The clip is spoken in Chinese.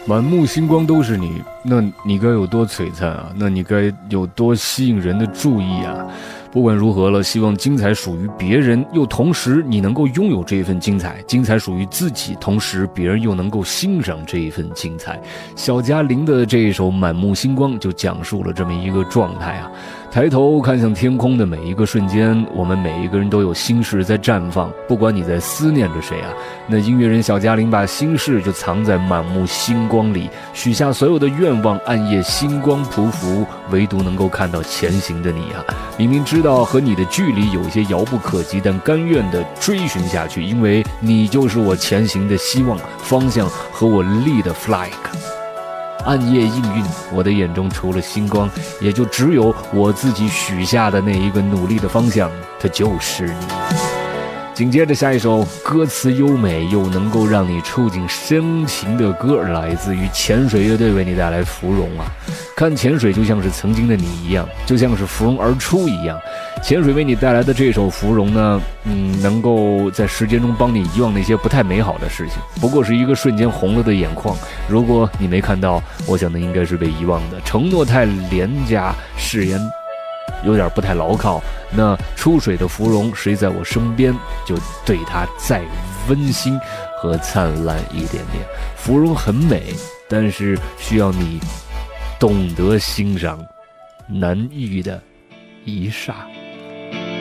满目星光都是你，那你该有多璀璨啊，那你该有多吸引人的注意啊。不管如何了，希望精彩属于别人，又同时你能够拥有这一份精彩，精彩属于自己，同时别人又能够欣赏这一份精彩。小嘉玲的这一首《满目星光》就讲述了这么一个状态啊。抬头看向天空的每一个瞬间，我们每一个人都有心事在绽放，不管你在思念着谁啊，那音乐人小嘉玲把心事就藏在满目星光里，许下所有的愿望，暗夜星光匍匐，唯独能够看到前行的你啊。明明知道和你的距离有一些遥不可及，但甘愿地追寻下去，因为你就是我前行的希望、方向和我立的 flag。暗夜应运，我的眼中除了星光，也就只有我自己许下的那一个努力的方向，它就是你。紧接着下一首歌词优美又能够让你触景生情的歌，来自于潜水乐队为你带来芙蓉啊。看潜水就像是曾经的你一样，就像是芙蓉而出一样。潜水为你带来的这首芙蓉呢，能够在时间中帮你遗忘那些不太美好的事情，不过是一个瞬间红了的眼眶。如果你没看到，我想那应该是被遗忘的。承诺太廉价，誓言有点不太牢靠，那出水的芙蓉谁在我身边，就对它再温馨和灿烂一点点。芙蓉很美，但是需要你懂得欣赏难遇的一刹。